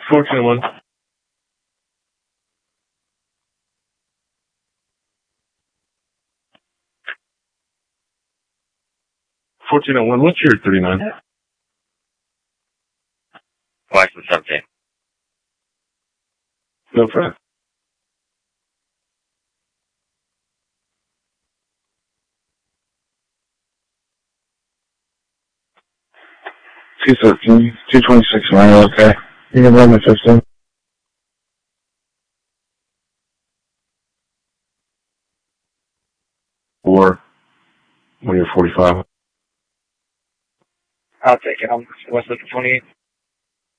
1401. 1401, what's your 39? License 17. No front. T13, 226 mile, okay. You can run the 15. Or when you're 45. I'll take it. I'm west of the 28.